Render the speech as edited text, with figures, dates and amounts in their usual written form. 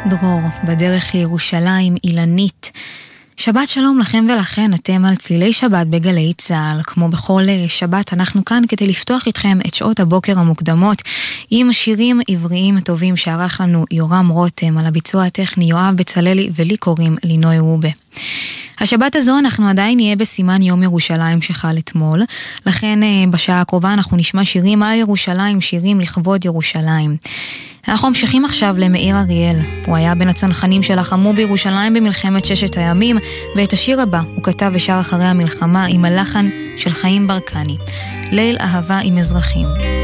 דרור, בדרך לירושלים, אילנית. שבת שלום לכם ולכן, אתם על צלילי שבת בגלי צהל. כמו בכל שבת אנחנו כאן כדי לפתוח איתכם את שעות הבוקר המוקדמות עם שירים עבריים טובים שערך לנו יורם רותם, על הביצוע הטכני יואב בצללי, ולי קוראים לינוי רובה. השבת הזו אנחנו עדיין נהיה בסימן יום ירושלים שחל אתמול, לכן בשעה הקרובה אנחנו נשמע שירים על ירושלים, שירים לכבוד ירושלים. אנחנו ממשיכים עכשיו למאיר אריאל. הוא היה בין הצנחנים שלחמו בירושלים במלחמת ששת הימים, ואת השיר הבא הוא כתב ושר אחרי המלחמה עם הלחן של חיים ברקני, ליל אהבה עם אזרחים.